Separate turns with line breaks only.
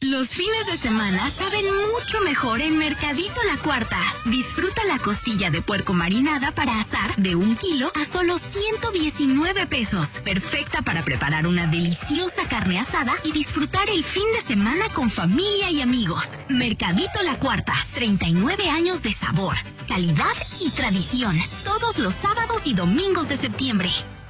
Los fines de semana saben mucho mejor en Mercadito La Cuarta. Disfruta la costilla de puerco marinada para asar de 1 kilo a solo 119 pesos. Perfecta para preparar una deliciosa carne asada y disfrutar el fin de semana con familia y amigos. Mercadito La Cuarta, 39 años de sabor, calidad y tradición. Todos los sábados y domingos de septiembre.